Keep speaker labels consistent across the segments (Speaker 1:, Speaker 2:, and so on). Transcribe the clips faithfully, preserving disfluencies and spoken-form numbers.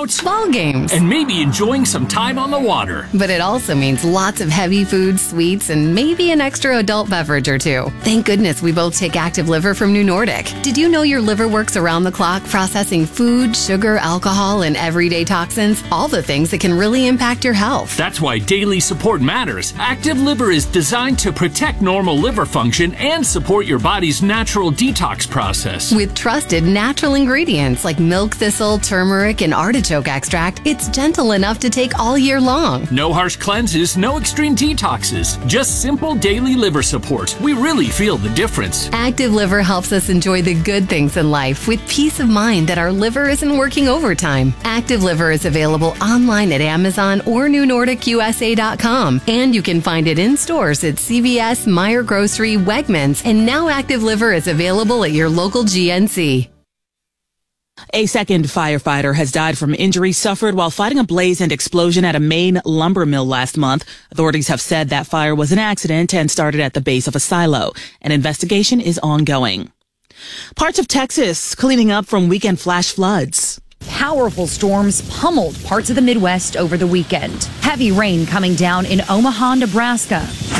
Speaker 1: out,
Speaker 2: ball games,
Speaker 1: and maybe enjoying some time on the water.
Speaker 2: But it also means lots of heavy foods, sweets, and maybe an extra adult beverage or two. Thank goodness we both take Active Liver from New Nordic. Did you know your liver works around the clock processing food, sugar, alcohol, and everyday toxins? All the things that can really impact your health.
Speaker 1: That's why daily support matters. Active Liver is designed to protect normal liver function and support your body's natural detox process.
Speaker 2: With trusted natural ingredients like milk thistle, turmeric, and artichoke extract, it's gentle enough to take all year long.
Speaker 1: No harsh cleanses, no extreme detoxes, just simple daily liver support. We really feel the difference.
Speaker 2: Active Liver helps us enjoy the good things in life with peace of mind that our liver isn't working overtime. Active Liver is available online at Amazon or new nordic u s a dot com, and you can find it in stores at C V S, Meijer Grocery, Wegmans, and now Active Liver is available at your local G N C.
Speaker 3: A second firefighter has died from injuries suffered while fighting a blaze and explosion at a Maine lumber mill last month. Authorities have said that fire was an accident and started at the base of a silo. An investigation is ongoing. Parts of Texas cleaning up from weekend flash floods.
Speaker 4: Powerful storms pummeled parts of the Midwest over the weekend. Heavy rain coming down in Omaha, Nebraska,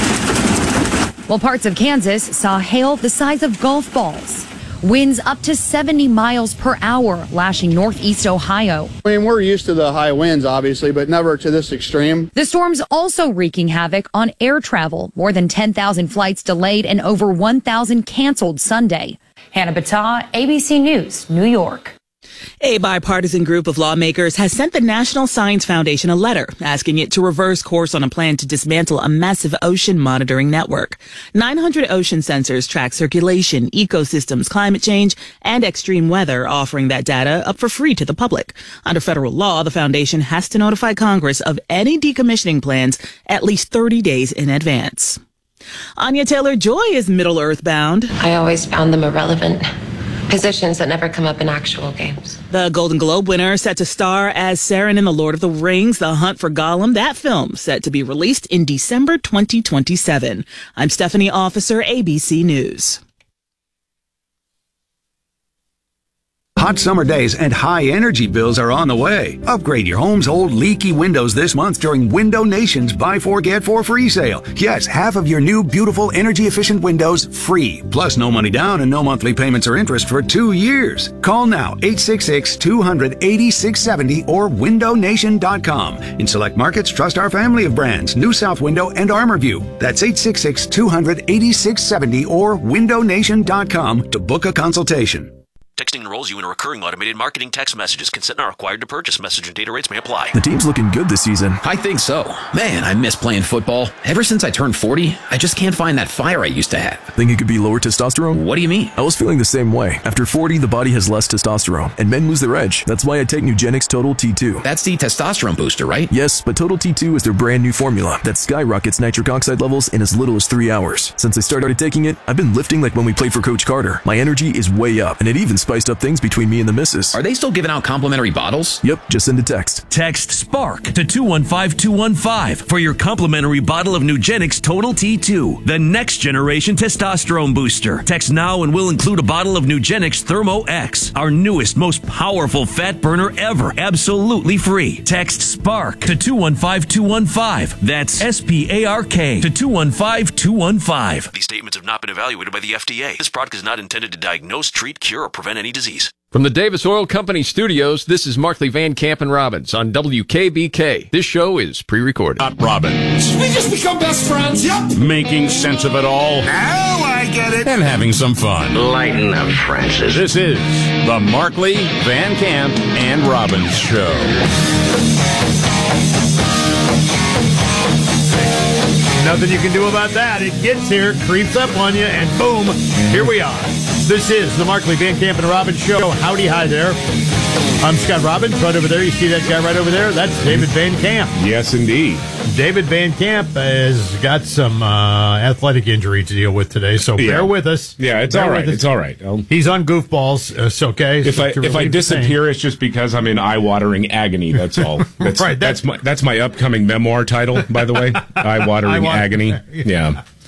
Speaker 4: while parts of Kansas saw hail the size of golf balls. Winds up to seventy miles per hour lashing northeast Ohio.
Speaker 5: I mean, we're used to the high winds, obviously, but never to this extreme.
Speaker 4: The storm's also wreaking havoc on air travel. More than ten thousand flights delayed and over one thousand canceled Sunday. Hannah Battah, A B C News, New York.
Speaker 3: A bipartisan group of lawmakers has sent the National Science Foundation a letter asking it to reverse course on a plan to dismantle a massive ocean monitoring network. nine hundred ocean sensors track circulation, ecosystems, climate change, and extreme weather, offering that data up for free to the public. Under federal law, the foundation has to notify Congress of any decommissioning plans at least thirty days in advance. Anya Taylor-Joy is Middle-earth bound.
Speaker 6: I always found them irrelevant. Positions that never come up in actual games.
Speaker 3: The Golden Globe winner set to star as Sauron in The Lord of the Rings, The Hunt for Gollum. That film set to be released in December twenty twenty-seven. I'm Stephanie Officer, A B C News.
Speaker 7: Hot summer days and high energy bills are on the way. Upgrade your home's old leaky windows this month during Window Nation's Buy Four Get Four Free sale. Yes, half of your new beautiful energy efficient windows free. Plus no money down and no monthly payments or interest for two years. Call now eight six six, two hundred, eighty-six seventy or window nation dot com. In select markets, trust our family of brands, New South Window and ArmorView. That's eight six six, two hundred, eighty-six seventy or window nation dot com to book a consultation.
Speaker 8: Texting enrolls you in a recurring automated marketing text messages. Consent not required to purchase. Message and data rates may apply.
Speaker 9: The team's looking good this season.
Speaker 10: I think so. Man, I miss playing football. Ever since I turned forty, I just can't find that fire I used to have.
Speaker 9: Think it could be lower testosterone?
Speaker 10: What do you mean?
Speaker 9: I was feeling the same way. After forty, the body has less testosterone, and men lose their edge. That's why I take Nugenix Total T two.
Speaker 10: That's the testosterone booster, right?
Speaker 9: Yes, but Total T two is their brand new formula that skyrockets nitric oxide levels in as little as three hours. Since I started taking it, I've been lifting like when we played for Coach Carter. My energy is way up, and it even spiced up things between me and the missus.
Speaker 10: Are they still giving out complimentary bottles?
Speaker 9: Yep, just send a text.
Speaker 11: Text SPARK to two one five two one five for your complimentary bottle of Nugenix Total T two, the next generation testosterone booster. Text now and we'll include a bottle of Nugenix Thermo X, our newest, most powerful fat burner ever, absolutely free. Text SPARK to two one five two one five. That's S P A R K to two one five two one five.
Speaker 8: These statements have not been evaluated by the F D A. This product is not intended to diagnose, treat, cure, or prevent any disease.
Speaker 12: From the Davis Oil Company studios, this is Markley Van Camp and Robbins on W K B K. This show is pre-recorded.
Speaker 13: Not Robbins.
Speaker 14: We just become best friends. Yep.
Speaker 13: Making sense of it all.
Speaker 14: Now I get it.
Speaker 13: And having some fun.
Speaker 14: Lighten up, Francis.
Speaker 13: This is the Markley, Van Camp, and Robbins Show.
Speaker 15: Nothing you can do about that. It gets here, creeps up on you, and boom, here we are. This is the Markley, Van Camp, and Robbins Show. Howdy, hi there. I'm Scott Robbins. Right over there, you see that guy right over there? That's David Van Camp.
Speaker 13: Yes, indeed.
Speaker 15: David Van Camp has got some uh, athletic injury to deal with today, so
Speaker 13: yeah.
Speaker 15: bear with us.
Speaker 13: Yeah, it's
Speaker 15: bear
Speaker 13: all right. It's all right. I'll...
Speaker 15: He's on goofballs. Uh, it's okay.
Speaker 13: If
Speaker 15: so
Speaker 13: I if I disappear, it's just because I'm in eye-watering agony. That's all. That's,
Speaker 15: right.
Speaker 13: That's, that's my that's my upcoming memoir title, by the way. Eye-watering
Speaker 15: Eye-watering
Speaker 13: agony. Yeah.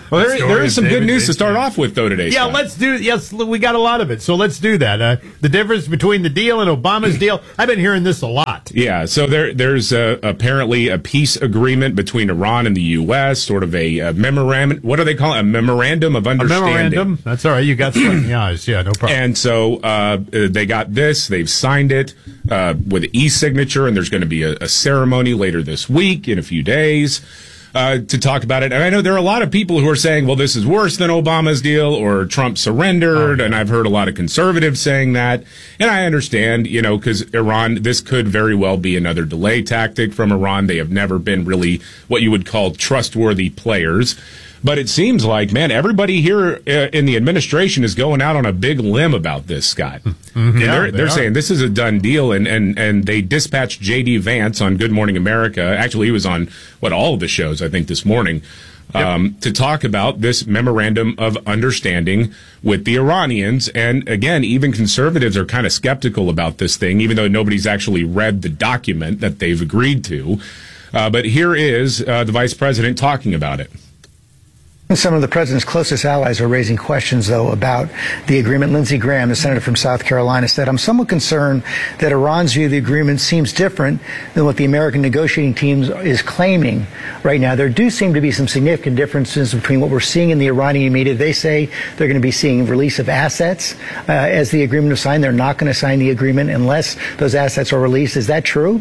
Speaker 13: Well, there,
Speaker 15: story
Speaker 13: there is some
Speaker 15: of
Speaker 13: good
Speaker 15: David
Speaker 13: news to
Speaker 15: Bates.
Speaker 13: start off with, though, today.
Speaker 15: Yeah,
Speaker 13: Scott.
Speaker 15: let's do. Yes, we got a lot of it, so let's do that. Uh, the difference between the deal and Obama's deal. I've been hearing this a lot.
Speaker 13: Yeah, so there, there's uh, apparently a peace agreement between Iran and the U S, sort of a, a memorandum. What do they call it? A memorandum of
Speaker 15: A
Speaker 13: understanding.
Speaker 15: memorandum. That's all right. You got sweat in the eyes. Yeah, no problem.
Speaker 13: And so uh, they got this. They've signed it uh, with e-signature, and there's going to be a, a ceremony later this week in a few days. Uh, to talk about it. And I know there are a lot of people who are saying, well, this is worse than Obama's deal or Trump surrendered. Oh, yeah. And I've heard a lot of conservatives saying that. And I understand, you know, because Iran, this could very well be another delay tactic from Iran. They have never been really what you would call trustworthy players. But it seems like, man, everybody here uh, in the administration is going out on a big limb about this, Scott. Mm-hmm. Yeah, they're, they they're saying this is a done deal, and, and, and they dispatched J D Vance on Good Morning America. Actually, he was on, what, all of the shows, I think, this morning, um, yep. to talk about this memorandum of understanding with the Iranians. And again, even conservatives are kind of skeptical about this thing, even though nobody's actually read the document that they've agreed to. Uh, but here is uh, the vice president talking about it.
Speaker 16: Some of the president's closest allies are raising questions, though, about the agreement. Lindsey Graham, the senator from South Carolina, said, I'm somewhat concerned that Iran's view of the agreement seems different than what the American negotiating team is claiming right now. There do seem to be some significant differences between what we're seeing in the Iranian media. They say they're going to be seeing release of assets uh, as the agreement is signed. They're not going to sign the agreement unless those assets are released. Is that true?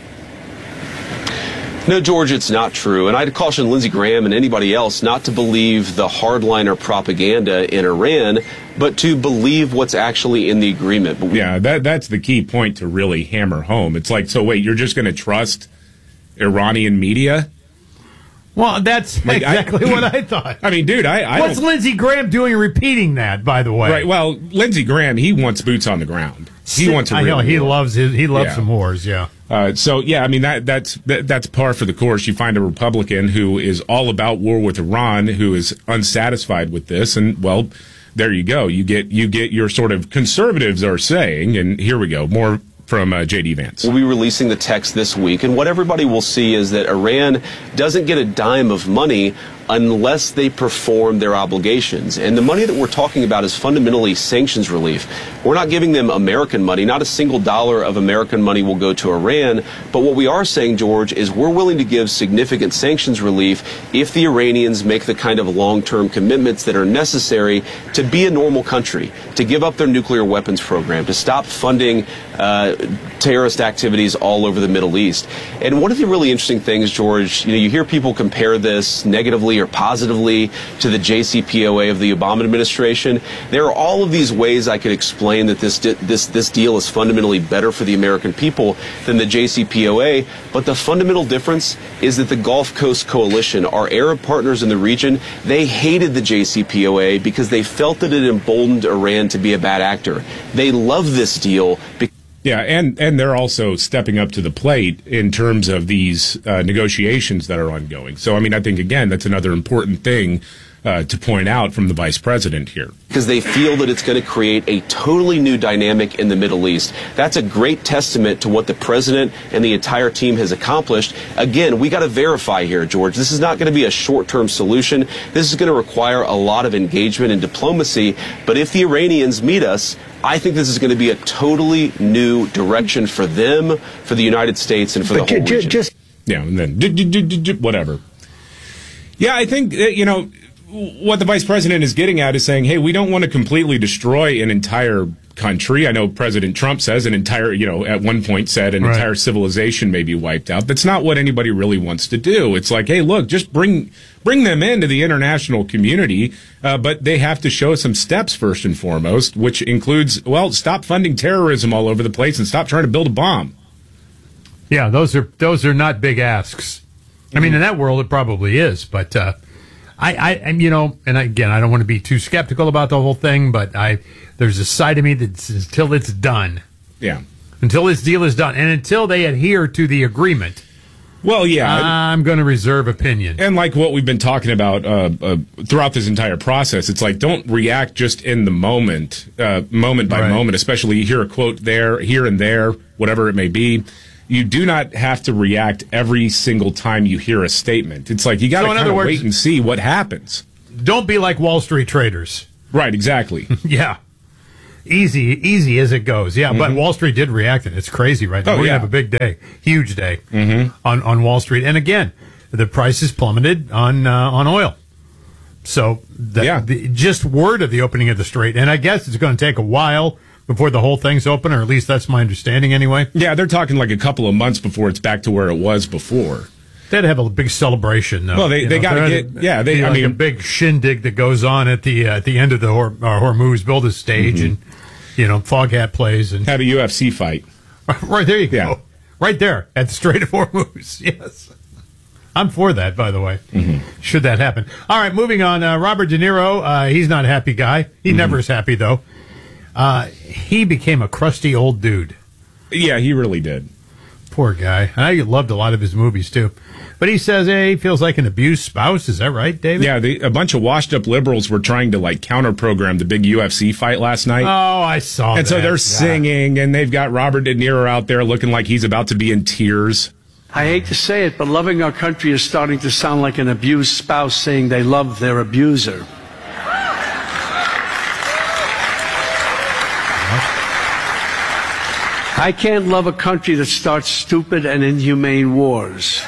Speaker 17: No, George, it's not true. And I'd caution Lindsey Graham and anybody else not to believe the hardliner propaganda in Iran, but to believe what's actually in the agreement. But
Speaker 13: yeah, that that's the key point to really hammer home. It's like, so wait, you're just going to trust Iranian media?
Speaker 15: Well, that's like, exactly I, what I thought.
Speaker 13: I mean, dude, I, I
Speaker 15: What's Lindsey Graham doing repeating that, by the way?
Speaker 13: Right, well, Lindsey Graham, he wants boots on the ground. He wants a
Speaker 15: I
Speaker 13: real
Speaker 15: know, he
Speaker 13: war.
Speaker 15: loves his, he loves
Speaker 13: yeah.
Speaker 15: some wars, yeah.
Speaker 13: Uh, so, yeah, I mean, that that's that, that's par for the course. You find a Republican who is all about war with Iran, who is unsatisfied with this, and, well, there you go. You get you get your sort of conservatives are saying, and here we go, more from uh, J D Vance.
Speaker 17: We'll be releasing the text this week, and what everybody will see is that Iran doesn't get a dime of money unless they perform their obligations. And the money that we're talking about is fundamentally sanctions relief. We're not giving them American money. Not a single dollar of American money will go to Iran. But what we are saying, George, is we're willing to give significant sanctions relief if the Iranians make the kind of long-term commitments that are necessary to be a normal country, to give up their nuclear weapons program, to stop funding uh, terrorist activities all over the Middle East. And one of the really interesting things, George, you know, you hear people compare this negatively or positively to the J C P O A of the Obama administration. There are all of these ways I could explain that this this this deal is fundamentally better for the American people than the J C P O A, but the fundamental difference is that the Gulf Coast Coalition, our Arab partners in the region, they hated the J C P O A because they felt that it emboldened Iran to be a bad actor. They love this deal because
Speaker 13: Yeah, and, and they're also stepping up to the plate in terms of these uh, negotiations that are ongoing. So, I mean, I think, again, that's another important thing uh, to point out from the vice president here.
Speaker 17: Because they feel that it's going to create a totally new dynamic in the Middle East. That's a great testament to what the president and the entire team has accomplished. Again, we got to verify here, George. This is not going to be a short-term solution. This is going to require a lot of engagement and diplomacy. But if the Iranians meet us, I think this is going to be a totally new direction for them, for the United States, and for but the whole j- region. Just
Speaker 13: yeah, and then j- j- j- j- whatever. Yeah, I think, you know, what the vice president is getting at is saying, hey, we don't want to completely destroy an entire country. I know President Trump says an entire, you know, at one point said an right. entire civilization may be wiped out. That's not what anybody really wants to do. It's like, hey, look, just bring bring them into the international community, uh, but they have to show some steps first and foremost, which includes, well, stop funding terrorism all over the place and stop trying to build a bomb.
Speaker 15: Yeah, those are those are not big asks. I mean, in that world, it probably is, but uh, I, I, and you know, and again, I don't want to be too skeptical about the whole thing, but I, there's a side of me that until it's done,
Speaker 13: yeah,
Speaker 15: until this deal is done, and until they adhere to the agreement.
Speaker 13: Well, yeah,
Speaker 15: I'm going to reserve opinion.
Speaker 13: And like what we've been talking about uh, uh, throughout this entire process, it's like don't react just in the moment, uh, moment by right. moment. Especially you hear a quote there, here and there, whatever it may be. You do not have to react every single time you hear a statement. It's like you got to so kind of wait and see what happens.
Speaker 15: don't be like Wall Street traders.
Speaker 13: Right, exactly.
Speaker 15: Yeah. Easy, easy as it goes. Yeah, mm-hmm. But Wall Street did react, and it's crazy right now.
Speaker 13: Oh,
Speaker 15: We're
Speaker 13: yeah.
Speaker 15: going to have a big day, huge day
Speaker 13: mm-hmm.
Speaker 15: on, on Wall Street. And again, the prices plummeted on uh, on oil. So the,
Speaker 13: yeah.
Speaker 15: the, just word of the opening of the strait. And I guess it's going to take a while before the whole thing's open, or at least that's my understanding anyway.
Speaker 13: Yeah, they're talking like a couple of months before it's back to where it was before.
Speaker 15: They'd have a big celebration, though.
Speaker 13: Well, they, they got to get, yeah, they,
Speaker 15: I
Speaker 13: like
Speaker 15: mean, a big shindig that goes on at the uh, at the end of the Hor- uh, Hormuz Build-A stage, mm-hmm. and, you know, Foghat plays. And
Speaker 13: have a U F C fight.
Speaker 15: Right, there you go.
Speaker 13: Yeah.
Speaker 15: Right there at the Strait of Hormuz, yes. I'm for that, by the way,
Speaker 13: mm-hmm.
Speaker 15: should that happen. All right, moving on. Uh, Robert De Niro, uh, he's not a happy guy. He
Speaker 13: mm-hmm.
Speaker 15: never is happy, though. Uh, he became a crusty old dude.
Speaker 13: Yeah, he really did.
Speaker 15: Poor guy. I loved a lot of his movies, too. But he says hey, he feels like an abused spouse. Is that right, David?
Speaker 13: Yeah, the, a bunch of washed-up liberals were trying to, like, counter-program the big U F C fight last night.
Speaker 15: Oh, I saw
Speaker 13: and
Speaker 15: that.
Speaker 13: And so they're
Speaker 15: yeah.
Speaker 13: singing, and they've got Robert De Niro out there looking like he's about to be in tears.
Speaker 18: I hate to say it, but loving our country is starting to sound like an abused spouse saying they love their abuser. I can't love a country that starts stupid and inhumane wars.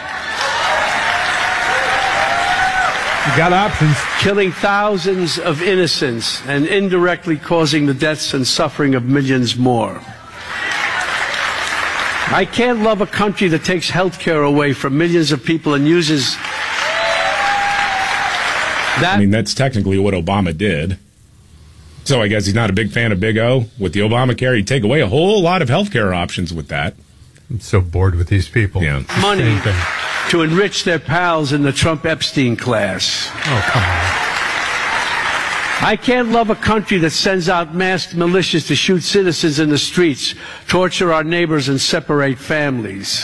Speaker 15: You got options.
Speaker 18: Killing thousands of innocents and indirectly causing the deaths and suffering of millions more. I can't love a country that takes health care away from millions of people and uses that.
Speaker 13: I mean, that's technically what Obama did. So I guess he's not a big fan of Big O. With the Obamacare, he'd take away a whole lot of health care options with that.
Speaker 15: I'm so bored with these people.
Speaker 13: Yeah.
Speaker 18: Money to enrich their pals in the Trump-Epstein class.
Speaker 15: Oh, come on.
Speaker 18: I can't love a country that sends out masked militias to shoot citizens in the streets, torture our neighbors, and separate families.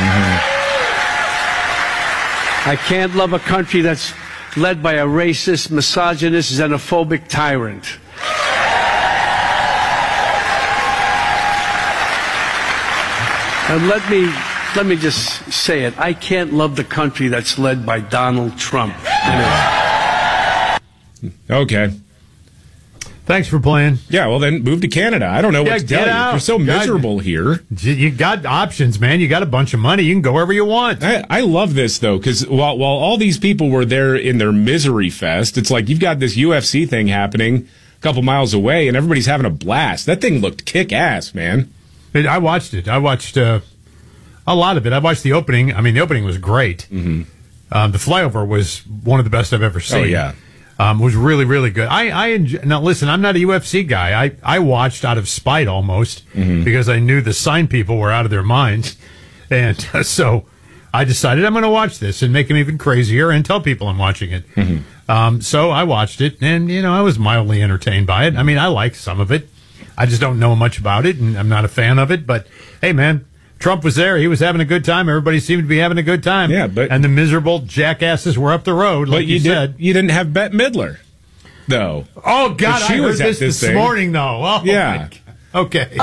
Speaker 13: Mm-hmm.
Speaker 18: I can't love a country that's led by a racist, misogynist, xenophobic tyrant. And let me let me just say it. I can't love the country that's led by Donald Trump.
Speaker 13: Okay.
Speaker 15: Thanks for playing.
Speaker 13: Yeah, well then move to Canada. I don't know
Speaker 15: yeah,
Speaker 13: what to tell you.
Speaker 15: Out.
Speaker 13: You're so miserable
Speaker 15: God.
Speaker 13: here.
Speaker 15: You got options, man. You got a bunch of money. You can go wherever you want.
Speaker 13: I, I love this though, because while while all these people were there in their misery fest, it's like you've got this U F C thing happening a couple miles away, and everybody's having a blast. That thing looked kick ass, man.
Speaker 15: It, I watched it. I watched uh, a lot of it. I watched the opening. I mean, the opening was great.
Speaker 13: Mm-hmm.
Speaker 15: Um, the flyover was one of the best I've ever seen.
Speaker 13: Oh yeah.
Speaker 15: Um, was really, really good. I, I enjoy, now listen, I'm not a U F C guy. I, I watched out of spite almost
Speaker 13: mm-hmm.
Speaker 15: because I knew the sign people were out of their minds. And uh, so I decided I'm going to watch this and make them even crazier and tell people I'm watching it.
Speaker 13: Mm-hmm.
Speaker 15: Um, so I watched it and, you know, I was mildly entertained by it. I mean, I liked some of it. I just don't know much about it and I'm not a fan of it. But hey, man, Trump was there. He was having a good time. Everybody seemed to be having a good time.
Speaker 13: Yeah, but
Speaker 15: and the miserable jackasses were up the road, like
Speaker 13: but you,
Speaker 15: you
Speaker 13: did,
Speaker 15: said.
Speaker 13: You didn't have Bette Midler, though.
Speaker 15: Oh God,
Speaker 13: she
Speaker 15: I
Speaker 13: was
Speaker 15: heard
Speaker 13: at
Speaker 15: this
Speaker 13: this
Speaker 15: this
Speaker 13: thing.
Speaker 15: morning, though. Oh,
Speaker 13: yeah.
Speaker 15: Okay.